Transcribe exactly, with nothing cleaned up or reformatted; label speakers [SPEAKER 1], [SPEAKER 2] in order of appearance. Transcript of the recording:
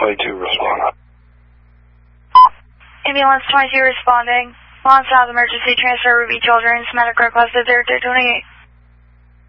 [SPEAKER 1] twenty-two respond.
[SPEAKER 2] Ambulance twenty-two responding. Lawn South emergency transfer Ruby Children's. Medic requested thirty-two twenty-eight.